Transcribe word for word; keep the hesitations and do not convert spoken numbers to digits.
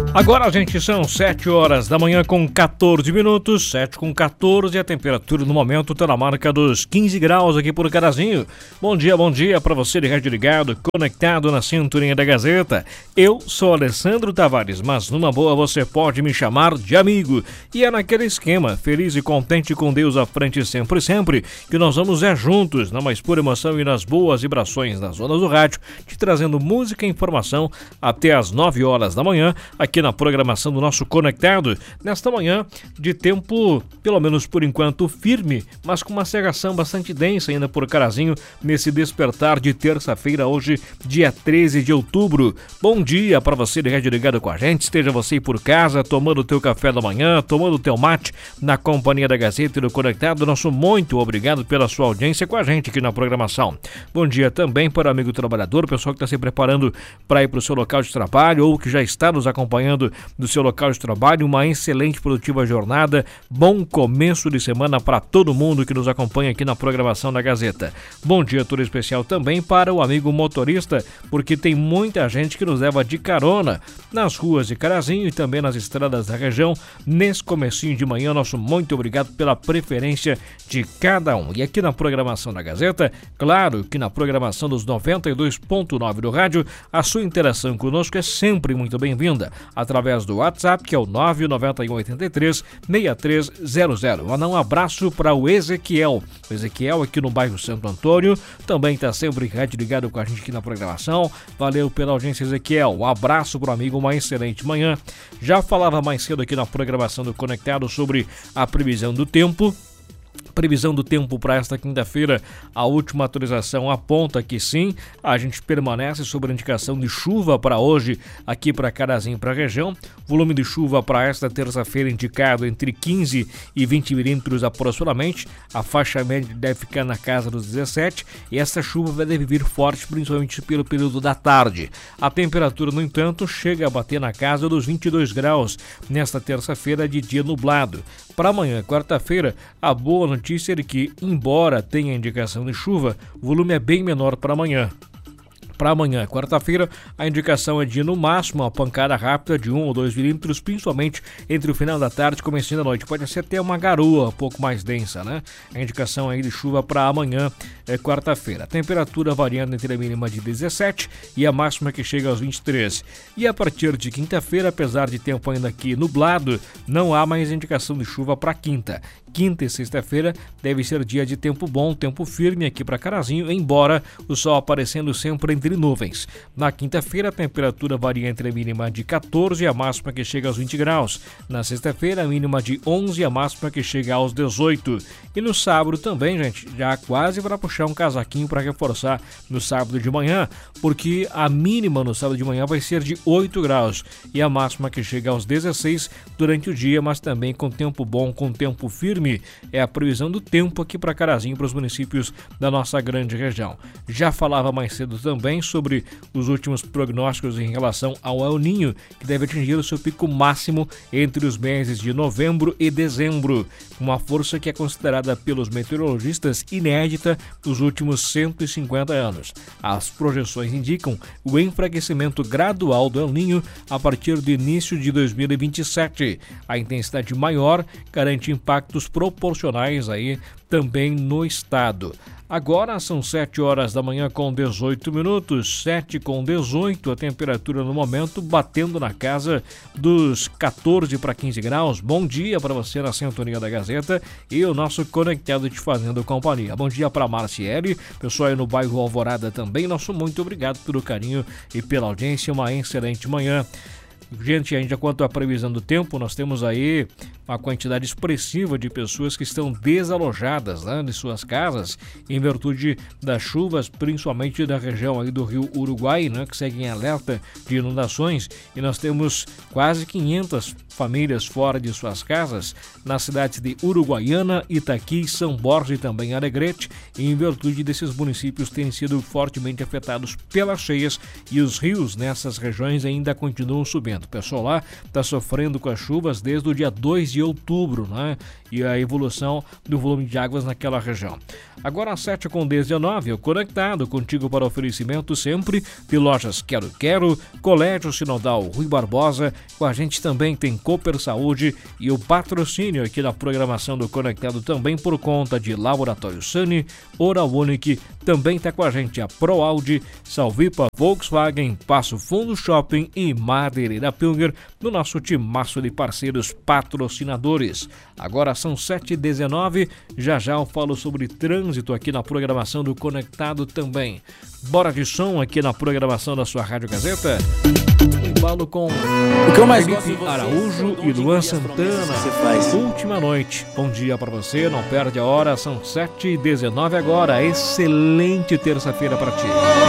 Agora, gente, são sete horas da manhã com quatorze minutos, sete com quatorze, a temperatura no momento está na marca dos quinze graus aqui por Carazinho. Bom dia, bom dia para você de rádio ligado, conectado na sintonia da Gazeta. Eu sou Alessandro Tavares, mas numa boa você pode me chamar de amigo. E é naquele esquema, feliz e contente com Deus à frente sempre, sempre, que nós vamos é juntos, na mais pura emoção e nas boas vibrações das ondas do rádio, te trazendo música e informação até às nove horas da manhã, aqui na programação do nosso Conectado, nesta manhã de tempo, pelo menos por enquanto, firme, mas com uma cerração bastante densa ainda por Carazinho, nesse despertar de terça-feira, hoje, dia treze de outubro. Bom dia para você de rádio ligado com a gente, esteja você aí por casa, tomando o teu café da manhã, tomando o teu mate, na companhia da Gazeta e do Conectado. Nosso muito obrigado pela sua audiência com a gente aqui na programação. Bom dia também para o amigo trabalhador, o pessoal que está se preparando para ir para o seu local de trabalho ou que já está nos acompanhando do seu local de trabalho. Uma excelente e produtiva jornada, bom começo de semana para todo mundo que nos acompanha aqui na programação da Gazeta. Bom dia todo especial também para o amigo motorista, porque tem muita gente que nos leva de carona nas ruas de Carazinho e também nas estradas da região nesse comecinho de manhã. Nosso muito obrigado pela preferência de cada um. E aqui na programação da Gazeta, claro que na programação dos noventa e dois ponto nove do rádio, a sua interação conosco é sempre muito bem-vinda, através do WhatsApp, que é o nove nove um oito três seis três zero zero. Mandar um abraço para o Ezequiel. O Ezequiel aqui no bairro Santo Antônio, também está sempre rádio ligado com a gente aqui na programação. Valeu pela audiência, Ezequiel. Um abraço para o amigo, uma excelente manhã. Já falava mais cedo aqui na programação do Conectado sobre a previsão do tempo. Previsão do tempo para esta quinta-feira, a última atualização aponta que sim, a gente permanece sobre a indicação de chuva para hoje aqui para Carazinho, para a região. Volume de chuva para esta terça-feira indicado entre quinze e vinte milímetros aproximadamente. A faixa média deve ficar na casa dos dezessete e essa chuva deve vir forte principalmente pelo período da tarde. A temperatura, no entanto, chega a bater na casa dos vinte e dois graus nesta terça-feira de dia nublado. Para amanhã, quarta-feira, a boa notícia é de que, embora tenha indicação de chuva, o volume é bem menor para amanhã. Para amanhã, quarta-feira, a indicação é de, no máximo, uma pancada rápida de um ou dois milímetros, principalmente entre o final da tarde e comecinho da noite. Pode ser até uma garoa um pouco mais densa, né? A indicação aí de chuva para amanhã, é quarta-feira. A temperatura variando entre a mínima de dezessete e a máxima que chega aos vinte e três. E a partir de quinta-feira, apesar de tempo ainda aqui nublado, não há mais indicação de chuva para quinta. Quinta e sexta-feira deve ser dia de tempo bom, tempo firme aqui para Carazinho, embora o sol aparecendo sempre entre nuvens. Na quinta-feira, a temperatura varia entre a mínima de quatorze e a máxima que chega aos vinte graus. Na sexta-feira, a mínima de onze e a máxima que chega aos dezoito. E no sábado também, gente, já quase para puxar um casaquinho para reforçar no sábado de manhã, porque a mínima no sábado de manhã vai ser de oito graus e a máxima que chega aos dezesseis durante o dia, mas também com tempo bom, com tempo firme. É a previsão do tempo aqui para Carazinho, para os municípios da nossa grande região. Já falava mais cedo também sobre os últimos prognósticos em relação ao El Niño, que deve atingir o seu pico máximo entre os meses de novembro e dezembro, uma força que é considerada pelos meteorologistas inédita nos últimos cento e cinquenta anos. As projeções indicam o enfraquecimento gradual do El Niño a partir do início de dois mil e vinte e sete. A intensidade maior garante impactos proporcionais aí também no estado. Agora são sete horas da manhã com dezoito minutos, sete com dezoito, a temperatura no momento batendo na casa dos quatorze para quinze graus. Bom dia para você na sintonia da Gazeta e o nosso Conectado te fazendo companhia. Bom dia para Marciele, pessoal aí no bairro Alvorada também, nosso muito obrigado pelo carinho e pela audiência, uma excelente manhã. Gente, ainda quanto à previsão do tempo, nós temos aí uma quantidade expressiva de pessoas que estão desalojadas, né, de suas casas em virtude das chuvas, principalmente da região aí do rio Uruguai, né, que segue em alerta de inundações, e nós temos quase quinhentas famílias fora de suas casas nas cidades de Uruguaiana, Itaqui, São Borja e também Alegrete, em virtude desses municípios terem sido fortemente afetados pelas cheias e os rios nessas regiões ainda continuam subindo. O pessoal lá está sofrendo com as chuvas desde o dia dois de de outubro, né? E a evolução do volume de águas naquela região. Agora às sete com dezenove, eu conectado contigo para oferecimento sempre de lojas Quero Quero, Colégio Sinodal Rui Barbosa, com a gente também tem Cooper Saúde e o patrocínio aqui na programação do Conectado também por conta de Laboratório Sani, Oral Unique, também está com a gente a ProAude, Salvipa Volkswagen, Passo Fundo Shopping e Madeireira Pilger, no nosso timaço de parceiros patrocinadores. Agora são sete e dezenove, já já eu falo sobre trânsito aqui na programação do Conectado também. Bora de som aqui na programação da sua Rádio Gazeta. Embalo com o que eu mais Felipe gosto Araújo e Luan Santana. Última noite. Bom dia para você, não perde a hora, são sete e dezenove agora. Excelente terça-feira para ti.